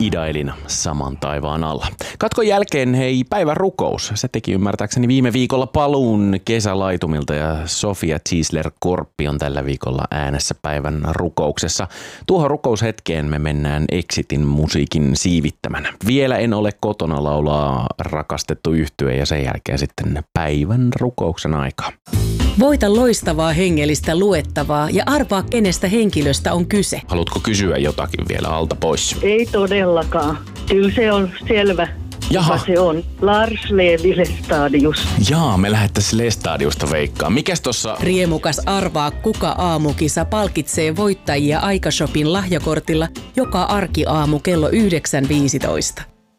idailin saman taivaan alla. Katkon jälkeen hei päivän rukous. Se teki ymmärtääkseni viime viikolla paluun kesälaitumilta ja Sofia Ziesler-Korppi on tällä viikolla äänessä päivän rukouksessa. Tuohon rukoushetkeen me mennään Exitin musiikin siivittämänä. Vielä en ole kotona laulaa rakastettu yhtye ja sen jälkeen sitten päivän rukouksen aikaa. Voita loistavaa hengellistä luettavaa ja arvaa, kenestä henkilöstä on kyse. Haluatko kysyä jotakin vielä alta pois? Ei todellakaan. Kyllä se on selvä. Jaha. Se on Lars Levi Lestadius. Jaa, me lähettäisiin Lestadiusta veikkaan. Mikäs tossa? Riemukas arvaa, kuka aamukisa palkitsee voittajia Aikashopin lahjakortilla joka arkiaamu kello 9.15.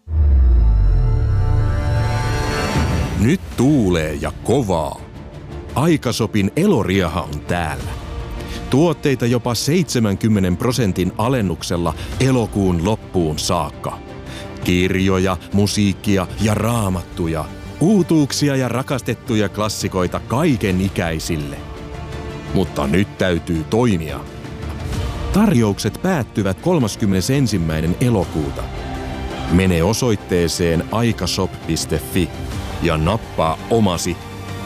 Nyt tuulee ja kovaa. Aikashopin elorieha on täällä. Tuotteita jopa 70% alennuksella elokuun loppuun saakka. Kirjoja, musiikkia ja raamattuja. Uutuuksia ja rakastettuja klassikoita kaiken ikäisille. Mutta nyt täytyy toimia. Tarjoukset päättyvät 31. elokuuta. Mene osoitteeseen aikashop.fi ja nappaa omasi.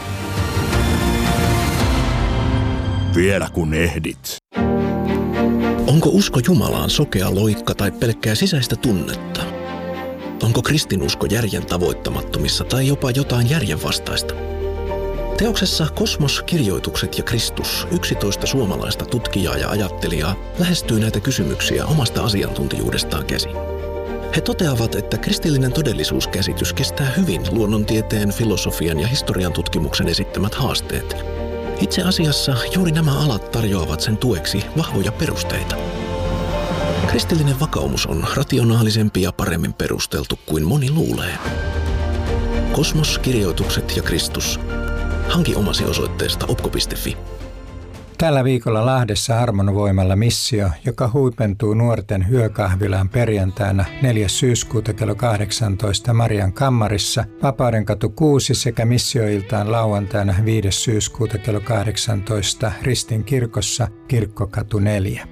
Vielä kun ehdit. Onko usko Jumalaan sokea loikka tai pelkkää sisäistä tunnetta? Onko kristinusko järjen tavoittamattomissa tai jopa jotain järjenvastaista? Teoksessa Kosmos, kirjoitukset ja Kristus 11 suomalaista tutkijaa ja ajattelijaa lähestyy näitä kysymyksiä omasta asiantuntijuudestaan käsin. He toteavat, että kristillinen todellisuuskäsitys kestää hyvin luonnontieteen, filosofian ja historian tutkimuksen esittämät haasteet. Itse asiassa juuri nämä alat tarjoavat sen tueksi vahvoja perusteita. Kristillinen vakaumus on rationaalisempi ja paremmin perusteltu kuin moni luulee. Kosmos, kirjoitukset ja Kristus. Hanki omasi osoitteesta opko.fi. Tällä viikolla Lahdessa Harmonvoimalla missio, joka huipentuu nuorten yökahvilaan perjantaina 4. syyskuuta kello 18 Marian kammarissa, Vapaudenkatu 6 sekä missioiltaan lauantaina 5. syyskuuta kello 18 Ristin kirkossa Kirkkokatu 4.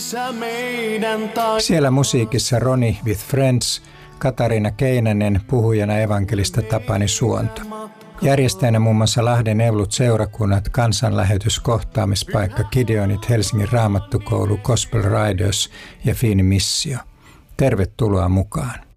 Siellä musiikissa Ronnie with Friends, Katariina Keinänen, puhujana evankelista Tapani Suonto. Järjestäjänä muun muassa Lahden Evlut-seurakunnat, kansanlähetys, kohtaamispaikka, Gideonit, Helsingin Raamattukoulu, Gospel Riders ja Fiini Missio. Tervetuloa mukaan.